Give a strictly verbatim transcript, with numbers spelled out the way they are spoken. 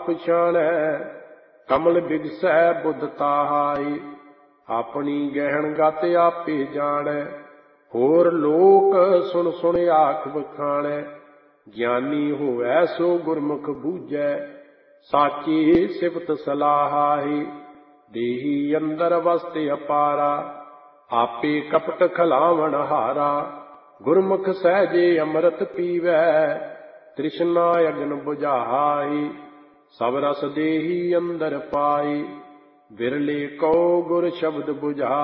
ਪਛਾਣੈ ਕਮਲ ਬਿਗਸੈ ਬੁੱਧ ਤਾਹਾਈ। ਆਪਣੀ ਗਹਿਣ ਗਤ ਆਪੇ ਜਾਣੈ ਹੋਰ ਲੋਕ ਸੁਣ ਸੁਣ ਆਖ ਬਖਾਣੈ। ਗਿਆਨੀ ਹੋਵੈ ਸੋ ਗੁਰਮੁਖ ਬੂਝੈ ਸਾਚੀ ਸਿਫਤ ਸਲਾਹਾਈ। ਦੇਹੀ ਅੰਦਰ ਵਸਤ ਅਪਾਰਾ ਆਪੇ ਕਪਟ ਖਲਾਵਣ ਹਾਰਾ। ਗੁਰਮੁਖ ਸਹਿਜੇ ਅੰਮ੍ਰਿਤ ਪੀਵੈ ਤ੍ਰਿਸ਼ਨਾ ਅਗਨ ਬੁਝਾਈ। ਸਭ ਰਸ ਦੇਹੀ ਅੰਦਰ ਪਾਈ ਬਿਰਲੇ ਕਉ ਗੁਰ ਸ਼ਬਦ ਬੁਝਾਈ।